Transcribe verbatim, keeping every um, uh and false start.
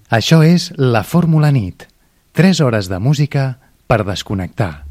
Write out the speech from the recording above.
Això és La Fórmula Nit. Tres hores de música per desconnectar.